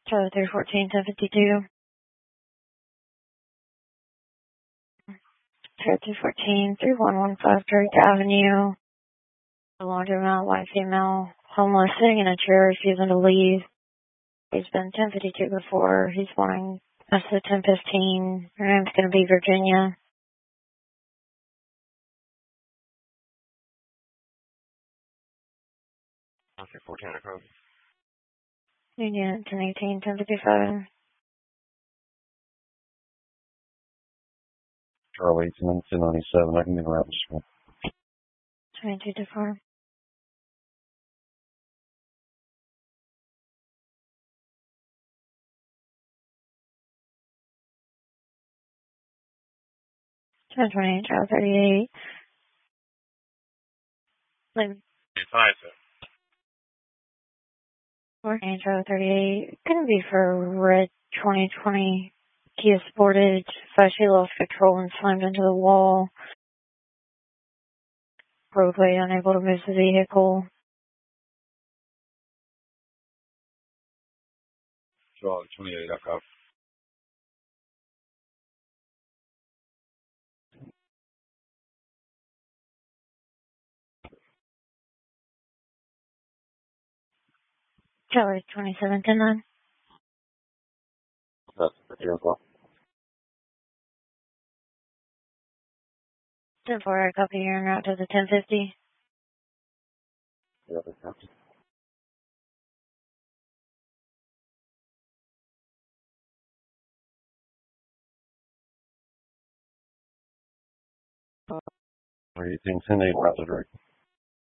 Charlie 314, 1052. Charlie 314, 3115 Drake Avenue. A laundromat, white female, homeless, sitting in a chair, refusing to leave. He's been 1052 before. He's wanting us at 1015. Her name's going to be Virginia. Okay, 14 across. Union 1018, 1055. Charlie 1097. I can get around the school. 22 to 4. Ten 28, Charlie 38. Lynn. 5, sir. 14, Charlie 38. Gonna be for red 2020 Kia Sportage. She lost control and slammed into the wall. Roadway, unable to move the vehicle. Charlie 28, I copy. Charlie 27, 10-9. That's here as well. 10-4, I copy your en route to the 1050. Yeah, that's happening. Or 18, 10-8, route to Drake.